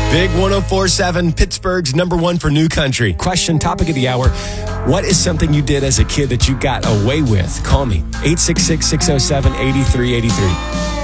Big 104.7, Pittsburgh's number one for new country. Question, topic of the hour. What is something you did as a kid that you got away with? Call me, 866-607-8383.